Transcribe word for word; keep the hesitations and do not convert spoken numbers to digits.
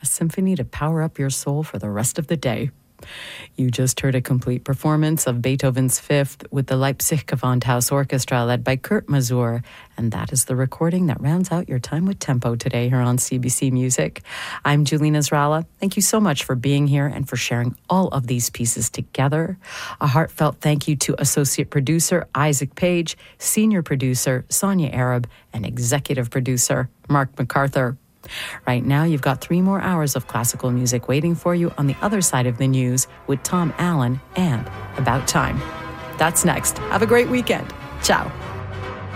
a symphony to power up your soul for the rest of the day. You just heard a complete performance of Beethoven's Fifth with the Leipzig Gewandhaus Orchestra led by Kurt Masur, and that is the recording that rounds out your time with Tempo today here on C B C Music. I'm Julina Zrala. Thank you so much for being here and for sharing all of these pieces together. A heartfelt thank you to Associate Producer Isaac Page, Senior Producer Sonia Arab, and Executive Producer Mark MacArthur. Right now, you've got three more hours of classical music waiting for you on the other side of the news with Tom Allen and About Time. That's next. Have a great weekend. Ciao.